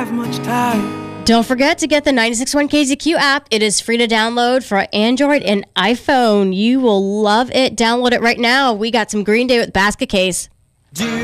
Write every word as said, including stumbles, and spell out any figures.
have much time. Don't forget to get the ninety-six point one K Z Q app. It is free to download for Android and iPhone. You will love it. Download it right now. We got some Green Day with Basket Case. Do